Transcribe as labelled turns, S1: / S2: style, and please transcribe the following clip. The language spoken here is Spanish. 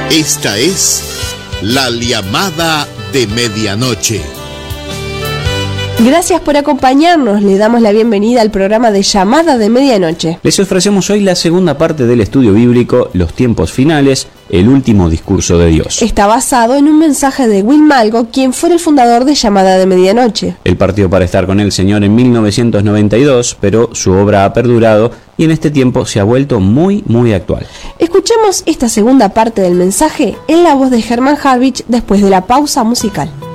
S1: Esta es La Llamada de Medianoche.
S2: Gracias por acompañarnos, le damos la bienvenida al programa de Llamada de Medianoche.
S3: Les ofrecemos hoy la segunda parte del estudio bíblico, Los tiempos finales, el último discurso de Dios.
S2: Está basado en un mensaje de Will Malgo, quien fue el fundador de Llamada de Medianoche.
S3: Él partió para estar con el Señor en 1992, pero su obra ha perdurado y en este tiempo se ha vuelto muy actual.
S2: Escuchemos esta segunda parte del mensaje en la voz de Herman Harvich después de la pausa musical.